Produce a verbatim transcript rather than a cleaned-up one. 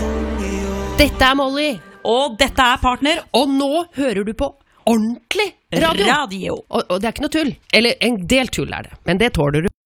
Dette er Molly, Og dette er Partner og nå hører du på ordentlig radio. Radio. Og, og det er ikke noe tull. Eller en del tull er det, men det tåler du.